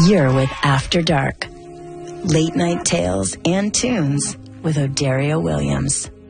You're with After Dark. Late night tales and tunes with O'Dario Williams.